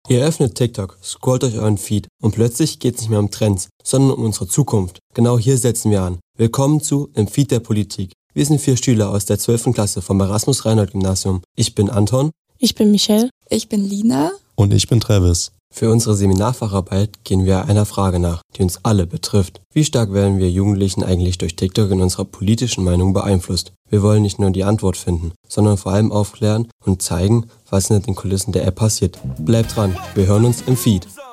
Ihr öffnet TikTok, scrollt durch euren Feed und plötzlich geht es nicht mehr um Trends, sondern um unsere Zukunft. Genau hier setzen wir an. Willkommen zu Im Feed der Politik. Wir sind 4 Schüler aus der 12. Klasse vom Erasmus-Reinhold-Gymnasium. Ich bin Anton. Ich bin Michelle. Ich bin Lina. Und ich bin Travis. Für unsere Seminarfacharbeit gehen wir einer Frage nach, die uns alle betrifft. Wie stark werden wir Jugendlichen eigentlich durch TikTok in unserer politischen Meinung beeinflusst? Wir wollen nicht nur die Antwort finden, sondern vor allem aufklären und zeigen, was hinter den Kulissen der App passiert. Bleibt dran, wir hören uns im Feed.